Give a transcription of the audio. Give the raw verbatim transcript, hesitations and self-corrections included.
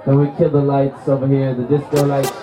And we kill the lights over here, the disco lights.